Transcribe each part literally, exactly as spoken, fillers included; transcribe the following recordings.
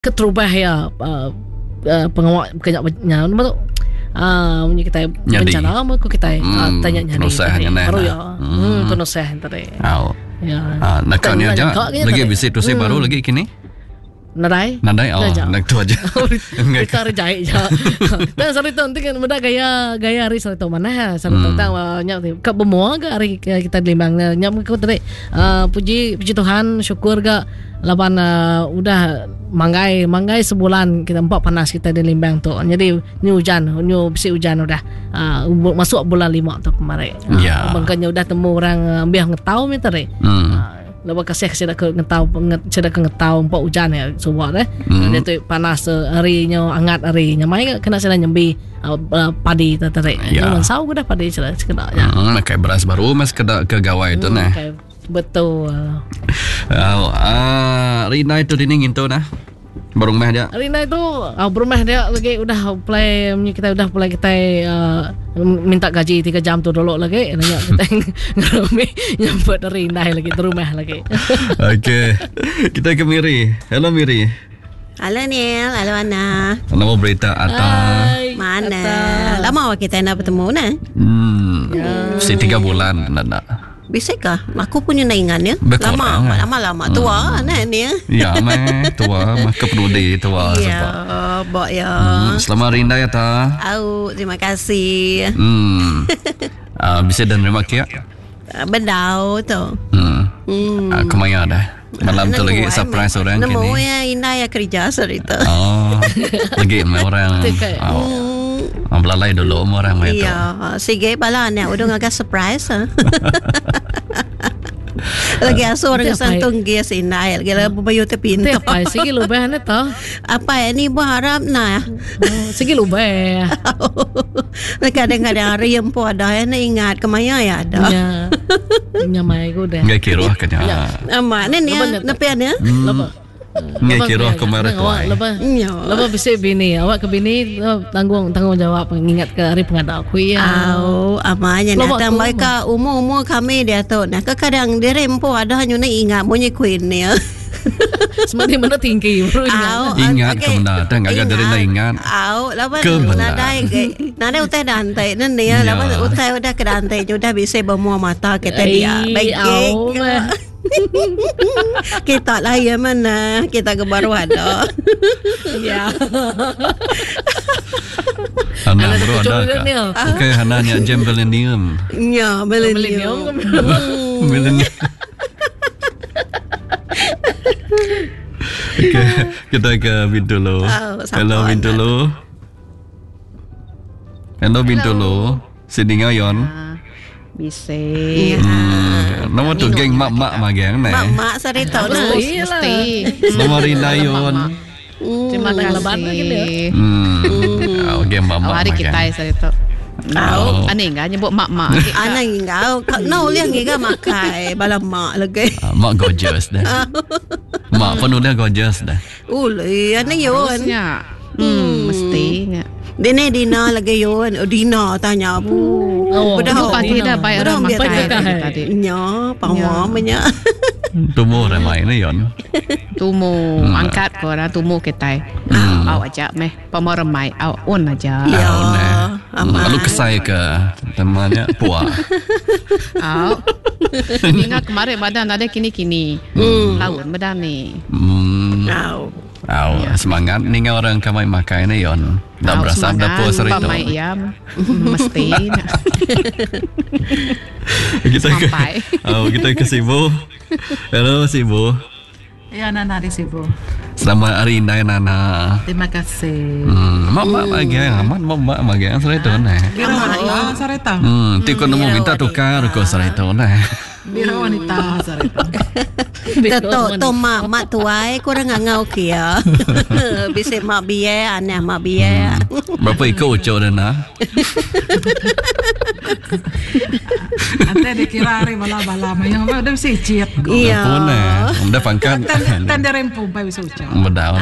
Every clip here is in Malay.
keterubah ya uh, uh, pengawal kenyaknya nama tu ah punya kita bencana apa ko kita hmm, tanya nyari baru ya hmm penuh tadi oh ya ah naknya aja lagi bisa tu saya baru lagi kini nadai nadai oh nak tu aja kita rejai je dan sorry tu nanti kan benda gaya gaya hari sorry tu mana ha sorry tu tang banyak ke bemua ke hari kita di Lembang nyam ko tadi puji puji Tuhan syukur ga laban uh, udah manggai manggai sebulan kita empat panas kita di Lembang tu jadi ni hujan ni bisi hujan udah uh, masuk bulan lima tu kemarin ya uh, bangkanya udah temu orang ambil ngetau mi tadi hmm. Lepas kasih saya dah ngetau saya dah ngetau empat hujan ya semua deh hmm. dia tu panas harinya hangat harinya mai kena saya nyembi uh, padi tadi ya sau dah padi saya sekedar hmm, kayak beras baru mas kedak ke gawai tu nah betul. Oh, ah, Rina itu dingin tu nah. Baru meh dia. Rina itu uh, berumah dia lagi udah play kita udah play kita uh, minta gaji tiga jam tu dulu lagi nanya kita ngerumi nyambut Rina lagi di rumah lagi. Okey. Kita ke Miri. Hello Miri. Halo Neil, halo Ana. Nama berita Ata. Mana? Ata. Lama kita nak bertemu nah. Hmm. Ya. Si tiga bulan nak. Bisa kah? Aku punya naingan ya. Lama, eh? lama-lama tua hmm. nah ni. Ya, meh tua, meh kepeduli tua ya, sebab. Bok ya. Hmm, selamat Rinda ya ta. Au, terima kasih. Hmm. uh, bisa dan terima kasih. Bendau tu. Hmm. Hmm. Uh, kemana dah? Malam tu lagi surprise orang kini. Nemu ya Indah ya kerja cerita. Oh. Lagi orang. Oh. Belalai dulu orang itu. Iya, sige pala ni udah agak surprise. Lagi aso orang santong dia sinai, lagi lah bayu te pintu. Apa? Sige lubah na to. Apa ini berharap na? Sige lubah. Kadang-kadang hari yang po ada na ingat kemaya ya ada. Ya. Nyamai ko deh. Enggak kira kanya. Ama ni ni napian ya. Nggak kira kemarin tu. Lepas, lepas bisa bini, awak ke bini tanggung tanggung jawab mengingat ke hari pengadal kuih. Oh, amanya nak tambah ke umur-umur kami dia tu. Nak kadang dia rempo ada hanya nak ingat bunyi kuih ni. Seperti mana tinggi baru ingat. Ingat ke benda, dah agak dari nak ingat. Au, lepas nadai, nadai utai dantai, nanti ya, lepas utai udah ke dantai, sudah bisa bermuah mata kita dia. Baik. Kita lah ya mana kita ke baru ada. Ya. Hana baru ada. Okey, Hana nya jam millennium. Ya, millennium. Millennium. Okey, kita ke Bintulu. Hello Bintulu. Hello Bintulu. Sini ngayon. Bisa. Hmm. Nama tu geng mak-mak mah geng ni. Mak-mak cerita lah. Mesti. Nama Rina yon. Cuma tengah lebat lagi dia. Hmm. Oh, geng mak-mak. Hari kita cerita. Tahu, ane enggak nyebut mak-mak. Ane enggak. Kau lihat enggak makai bala mak lagi. Mak gorgeous dah. Mak pun udah gorgeous dah. Uli, ane yon. Hmm, mestinya. Dene Dina lagi yon. Dina tanya apa? Oh, udah pagi dah bayar makai tadi. Nya, pamamnya. Tumu ramai ni yon. Tumu angkat ko ra tumu kita. Au aja meh pamor ramai au on aja. Ya. Lalu kesai ke temannya puah. Au. Ingat kemarin badan ada kini-kini. Laut badan ni. Hmm. Au. Au, semangat ni orang kamai makai ni yon. Dah berasa dapur serita. Pamai ayam. Mesti. Kita ke. Oh, kita ke Sibu. Hello Sibu. Ya, Nana di Sibu. Selamat hari Indah Nana. Terima kasih. Hmm, mak-mak bagi amat mak-mak bagi serita ni. Kira ya serita. Hmm, ti ko nemu minta tukar ko serita ni. Bira wanita serita. Tato to mak mak tuai kurang ngau kia. Bisa mak biaya aneh mak biaya. Berapa ikut ucap dah nak? Ante dikira hari bala-bala mayang apa udah mesti ciat. Iya. Pun eh, udah pangkat. Tanda rempu pai bisa ucap. Bedaun.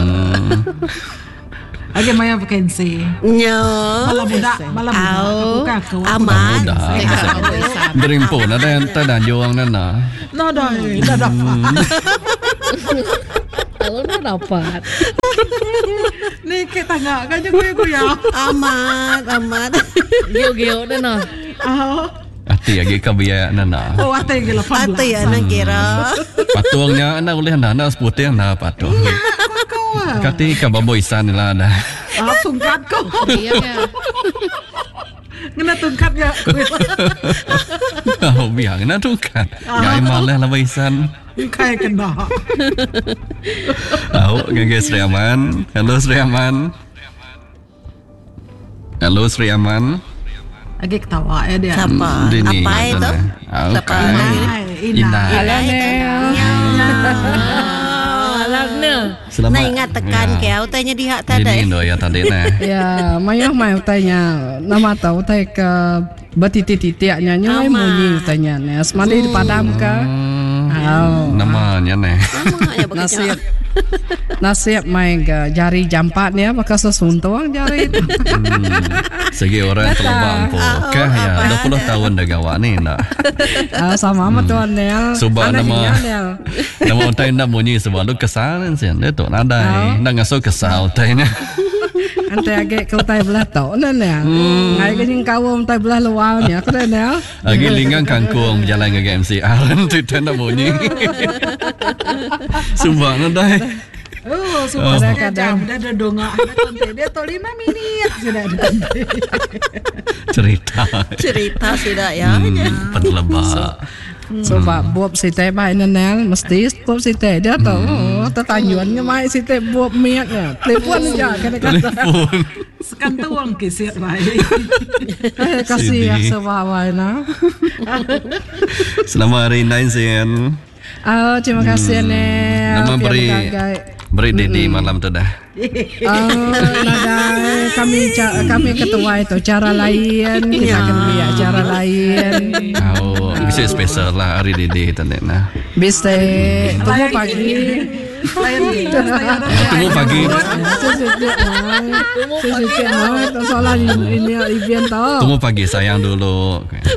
Lagi mayang vacancy. Nya. Bala budak, bala budak. Buka ke. Aman. Berimpu na dan tadan juang na na. No dah, dah dapat. Kalau dah dapat. Ni kita nggak kan juga gue ya. Amat, amat. Geo-geo dah nah. Oh, Ati lagi kabiya nana. oh ate gila pan. Ate ya nak kira. Patungnya anak oleh nana seputih na patung. Kau ah. Kati kababoy san lah dah. Ah, tungkat kau. Iya ya. Ngena tungkat ya. Oh biar na tu kan. Ngai malah lah baisan. Kayak kena. Tahu gege Sri Aman. Halo Sri Aman. Halo Sri Aman. Lagi ketawa ya dia. Siapa? Dini, Apa itu? sana. Ah, Siapa? okay. Ina. Ina. Alamnya. Selamat. Nah ingat tekan Ya. kau tanya di hak tadi. Ini do ya tadi nah. Ya, mayah mai utanya nama tahu utai ke betitik-titiknya nyai Ama. munyi utanya ne asmali dipadam ke. Oh. Namanya nih. Namanya Nasib nasib mai ke jari jampat ni apa kesesuntuang jari. Segi orang terlebang po. Kah ya dua puluh tahun dah gawa ni nak. Ah, sama sama tuan Nel. Subah Anak nama. dia, Nel. Nama utai nak bunyi sebab lu kesal sih. Dia tu nadai. Nak ngasuh kesal utainya. Ante agak kau tai belah tau na Nel. Ngai ke jing kau tai belah luar ni aku dah Nel. Lagi linggang kangkung berjalan ke M C R. Tu nak bunyi. Subah nadai. Oh, sudah kadang dah ada dongak ada konten dia tu lima minit sudah ada. Cerita. cerita sudah ya. Hmm, penlebak. Sebab buat si teh baik na Nel mesti buat si teh dia tahu. Oh, tertanyuannya mai si teh buat miaknya. Telepon aja kadang-kadang. Telefon. Sekan tuang kisir baik. Eh, kasih ya sebab awal na. Selamat hari Nain Sen. Oh, terima kasih Nel. Nama Tiada beri gagai. beri Didi malam tu dah. Oh, nada kami ca- kami ketua itu cara lain kita akan lihat cara lain. Oh, bisa spesial lah hari Didi tadi nah. Bisa tunggu pagi. Lain Tunggu pagi. Sejujurnya, sejujurnya soalan ini event tau. Tunggu pagi sayang dulu.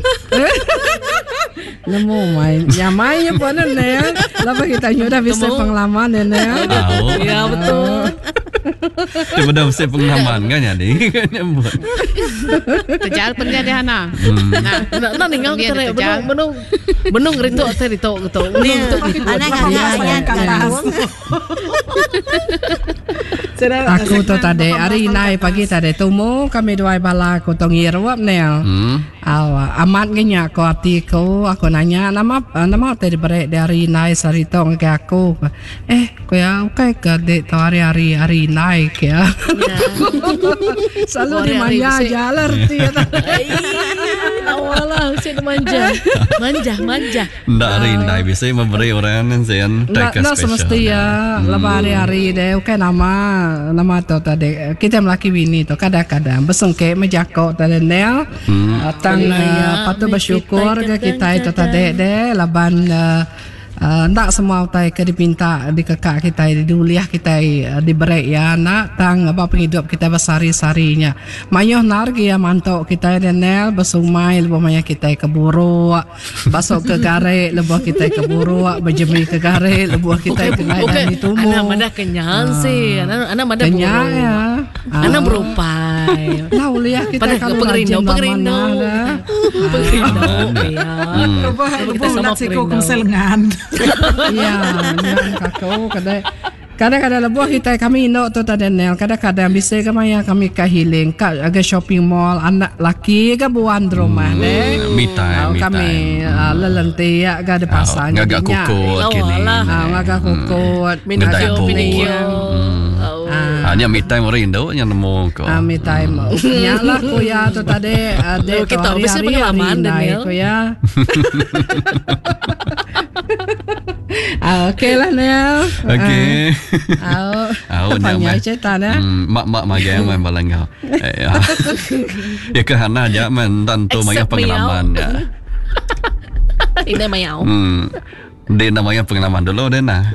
Nemu main, ya main apa Nel? Lepas kita sudah bisa pengalaman ya Nel. Tahu. Ya betul. Dia dah mesti pengalaman kan jadi kan nyambut. Terjal penjadian nah. Nah, Nak nak ningal Dia kita ada benung kerjaan. benung benung rito tadi rito gitu. Ni Benung rito gitu. anak kakaknya kandung. Aku tu tadi hari naik pagi tadi tumu kami dua bala aku tu ngirwap Nel. Hmm. Awa amat genya ko hati ko aku nanya nama nama tadi beri dari naik sarito ke aku. Eh ko ya okay ke dek tu hari-hari hari naik ya. Selalu Hari-hari dimanja bisa- aja lerti ya. Awalah saya manja. Manja, manja. Ndak hari Nain bisa memberi orang yang Sen Nggak, take nggak semesti ya. Lepas hari-hari deh, oke nama nama tu tadi kita melaki bini tu kadang-kadang besengke menjakok tadi Nel. Tang patut bersyukur ke kita itu tadi deh. Laban Uh, tak semua utai ke dipinta di kekak kita di uliah kita uh, diberi ya nak tang apa penghidup kita bersari-sarinya mayoh nargi ya mantok kita dan Nel besumai lebih banyak kita keburu basok ke gare lebih kita keburu berjemi ke gare lebih kita ke dan itu Anak madah kenyang sih. Anak anak madah kenyang buru. ya Anak berupai. nah uliah kita Pada kalau pengerindo, rajin pengerindo. dah Pengerindo, ya. Rubah Kita rubah sama ulat siku Perindo. kungselengan. iya jangan kakau kadang kadang-kadang lebuh kita kami no tu tadi Nel kadang-kadang bisa kami kami ke healing ke agak shopping mall anak laki ke buan rumah deh Me time, me kami time. uh, lelenti ya gak ada pasal Ngagak kukut Iya, kini. walah. ah ngagak kukut Minikyo, Kedai pun. minikyo. Ah, ni me time orang Indo yang nemu ko. ah me time nyala ku ya tu tadi ada Loh, kita bisa pengalaman, Daniel. ku ya ah okey lah Nel Okey. ah Au apa nama. nya cerita dah Hmm, mak-mak magang main balang kau. Eh, ya. Ya ke hana aja man tanto maya Except pengalaman ya. Ini mayau. Hmm. Dia namanya pengalaman dulu deh nah.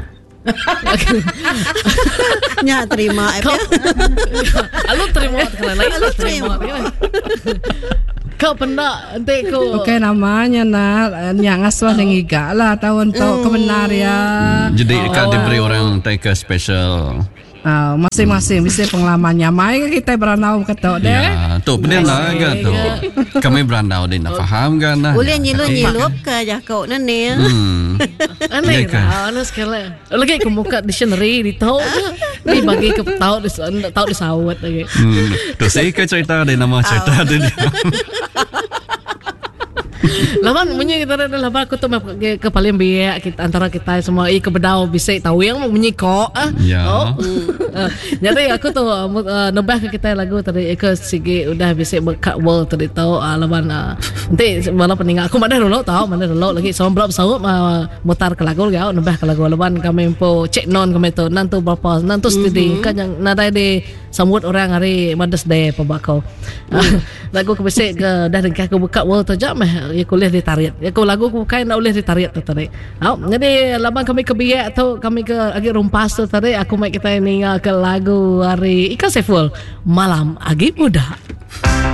Nya terima eh. Alu terima kalau lain Alu terima. Kau pernah nanti ko. Okey namanya nak yang aswah dengan iga lah tahun tu kebenar ya. Jadi kau diberi orang take a special. Uh, masing-masing bisa pengalamannya. Mai kita beranau kata deh. Ya, tu benar lah kan tu. Kami beranau dia nak faham kan nah. Boleh nyilup-nyilup ke jakau nani. Hmm. Aneh lah, aneh sekali. Lagi aku buka dictionary di tahu ni bagi ke tahu di tahu di sawat lagi. Hmm. Tu saya ke cerita dia nama cerita dia. Lawan bunyi kita ada lawan aku tu ke, ke paling biak kita antara kita semua i kebedau bisa tahu yang bunyi kok ah. Ya. Oh. Uh, jadi aku tu uh, nambah ke kita lagu tadi ke sigi udah bisa berkat world tadi tahu uh, lawan uh, nanti malam peninggal aku mana dulu tahu mana dulu lagi sama belum sahut uh, mutar ke lagu ya nambah ke lagu lawan kami po cek non kami tu nanti berapa nanti studi kan yang nada di sambut orang hari Mother's Day pembakau. Lagu aku bisa ke dah dengan aku buka world tu jam ya kuliah ditarik. Ya aku lagu aku kain nak boleh ditarik tu tadi. Oh, jadi laban kami ke biak tu kami ke agi rumpas tu tadi aku mai kita ni ke lagu hari Ika Saiful Malam Agi Muda.